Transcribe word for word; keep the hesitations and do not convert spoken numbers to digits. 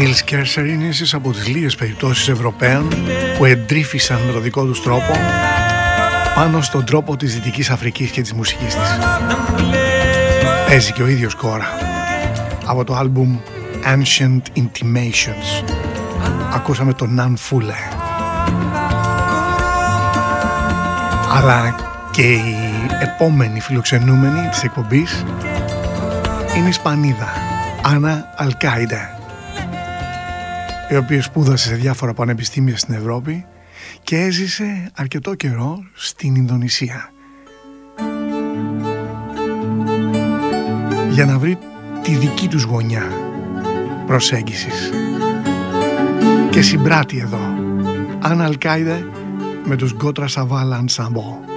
Νίλς Κέρσερ είναι ίσως από τις λίγες περιπτώσεις Ευρωπαίων που εντρίφησαν με το δικό τους τρόπο πάνω στον τρόπο της Δυτικής Αφρικής και της μουσικής της. Παίζει και ο ίδιος κόρα από το άλμπουμ Ancient Intimations. Ακούσαμε το Nan Fule. Αλλά και η επόμενη φιλοξενούμενη της εκπομπής είναι η Ισπανίδα Άννα Αλκάιντα, η οποία σπούδασε σε διάφορα πανεπιστήμια στην Ευρώπη και έζησε αρκετό καιρό στην Ινδονησία για να βρει τη δική τους γωνιά προσέγγισης. Και συμπράττει εδώ Άννα Αλκάιντα με τους Γκότρα Σαβάλα Ensemble.